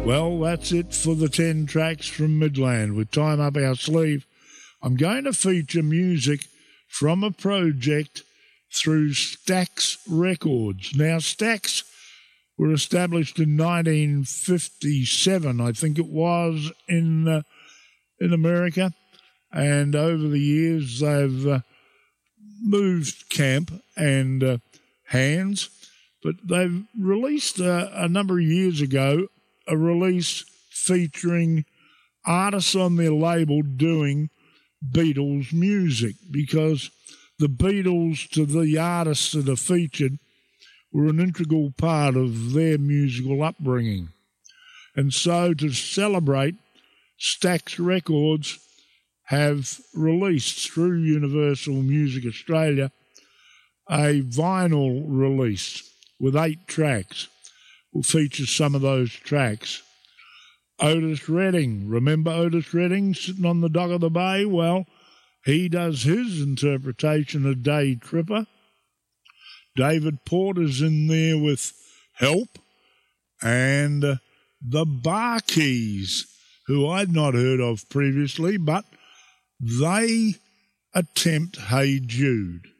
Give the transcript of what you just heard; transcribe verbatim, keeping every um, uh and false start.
Well, that's it for the ten tracks from Midland. With time up our sleeve, I'm going to feature music from a project through Stax Records. Now, Stax were established in nineteen fifty-seven, I think it was, in uh, in America. And over the years, they've uh, moved camp and uh, hands. But they've released uh, a number of years ago a release featuring artists on their label doing Beatles music, because the Beatles, to the artists that are featured, were an integral part of their musical upbringing. And so to celebrate, Stax Records have released through Universal Music Australia a vinyl release with eight tracks. We'll feature some of those tracks. Otis Redding. Remember Otis Redding sitting on the dock of the bay? Well, he does his interpretation of Day Tripper. David Porter's in there with Help. And uh, the Bar Keys, who I'd not heard of previously, but they attempt Hey Jude.